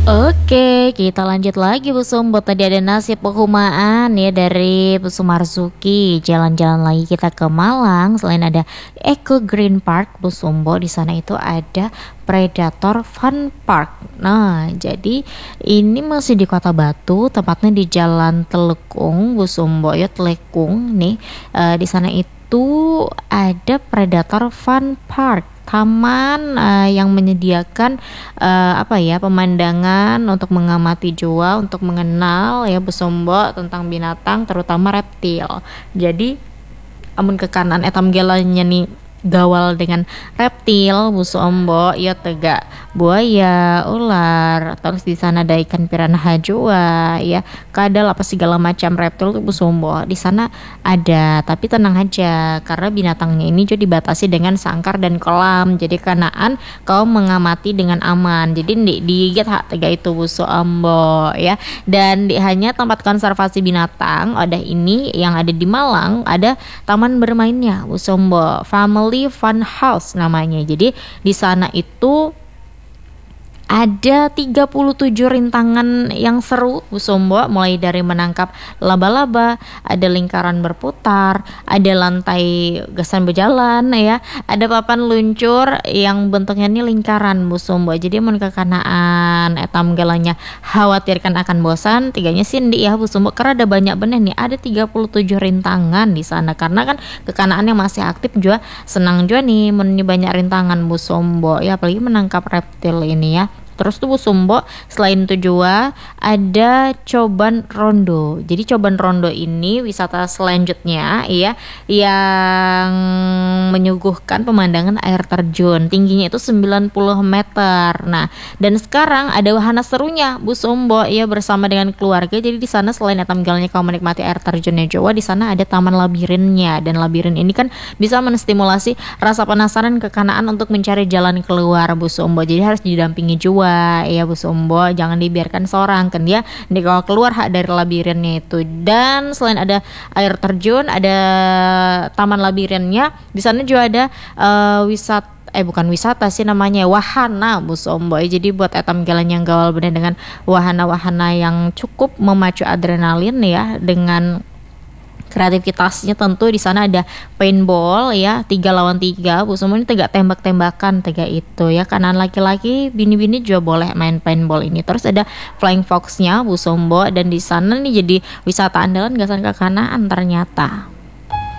Oke, kita lanjut lagi Bu Sumbo. Tadi ada nasib penghumaan ya dari Bu Sumarzuki. Jalan-jalan lagi kita ke Malang. Selain ada Eco Green Park Bu Sumbo, di sana itu ada Predator Fun Park. Nah, jadi ini masih di Kota Batu, tepatnya di Jalan Telekung Bu Sumbo ya, Telekung nih. Di sana itu ada Predator Fun Park, taman yang menyediakan apa ya, pemandangan untuk mengamati jua, untuk mengenal ya Bu Sombo tentang binatang terutama reptil. Jadi amun ke kanan etam gelanya nih gawal dengan reptil Bu Sombo ya, tegak buaya, ular, terus di sana ada ikan piranha jua ya, kadal apa segala macam reptil tuh Bu Sombo di sana ada. Tapi tenang aja karena binatangnya ini juga dibatasi dengan sangkar dan kolam, jadi kanaan kau mengamati dengan aman, jadi di digigit hak tega itu Bu Sombo ya. Dan di hanya tempat konservasi binatang ada ini yang ada di Malang, ada taman bermainnya Bu Sombo, Family Fun House namanya. Jadi di sana itu ada 37 rintangan yang seru Bu Sombo, mulai dari menangkap laba-laba, ada lingkaran berputar, ada lantai gasan berjalan ya, ada papan luncur yang bentuknya ini lingkaran Bu Sombo. Jadi mun kekanaan etam galanya khawatirkan akan bosan, tiganya sindi ya Bu Sombo, karena ada banyak benih nih, ada 37 rintangan di sana. Karena kan kekanaan yang masih aktif juga senang juga nih mun banyak rintangan Bu Sombo ya, apalagi menangkap reptil ini ya. Terus tuh Bu Sumbo, selain itu juga ada Coban Rondo. Jadi Coban Rondo ini wisata selanjutnya ya, yang menyuguhkan pemandangan air terjun. Tingginya itu 90 meter. Nah, dan sekarang ada wahana serunya Bu Sumbo ya, bersama dengan keluarga. Jadi di sana selain etam galanya kau menikmati air terjunnya Jawa, di sana ada taman labirinnya. Dan labirin ini kan bisa menstimulasi rasa penasaran kekanaan untuk mencari jalan keluar Bu Sumbo. Jadi harus didampingi juga ya Bu Sombo, jangan dibiarkan seorang, kan dia kalau keluar hak dari labirinnya itu. Dan selain ada air terjun, ada taman labirinnya, di sana juga ada bukan wisata sih namanya, wahana Bu Sombo. Jadi buat etam galan yang gawal bener dengan wahana-wahana yang cukup memacu adrenalin ya, dengan kreativitasnya tentu. Di sana ada paintball ya, 3 lawan 3 Bu Sombo, ini tegak tembak-tembakan tega itu ya, kanan laki-laki, bini-bini juga boleh main paintball ini. Terus ada flying foxnya Bu Sombo, dan di sana nih jadi wisata andalan gasan kekanaan ternyata.